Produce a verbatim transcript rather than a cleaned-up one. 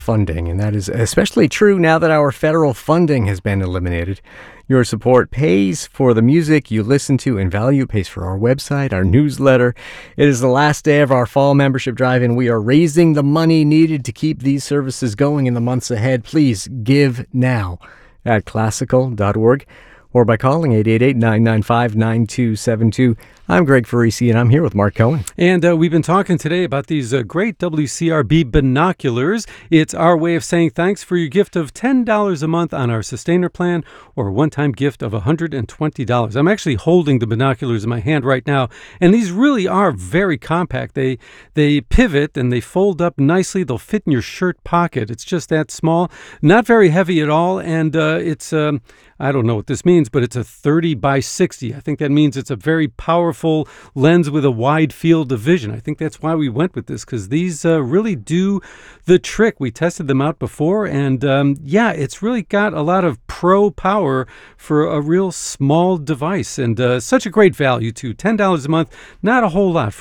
funding, and that is especially true now that our federal funding has been eliminated. Your support pays for the music you listen to and value, pays for our website, our newsletter. It is the last day of our fall membership drive, and we are raising the money needed to keep these services going in the months ahead. Please give now at classical dot org or by calling eight eight eight, nine nine five, nine two seven two. I'm Greg Farisi, and I'm here with Mark Cohen. And uh, we've been talking today about these uh, great W C R B binoculars. It's our way of saying thanks for your gift of ten dollars a month on our Sustainer plan or a one-time gift of one hundred twenty dollars. I'm actually holding the binoculars in my hand right now, and these really are very compact. They they pivot and they fold up nicely. They'll fit in your shirt pocket. It's just that small, not very heavy at all, and uh, it's, um, I don't know what this means, but it's a thirty by sixty. I think that means it's a very powerful lens with a wide field of vision. I think that's why we went with this, because these uh, really do the trick. We tested them out before, and um, yeah, it's really got a lot of pro power for a real small device, and uh, such a great value too. ten dollars a month, not a whole lot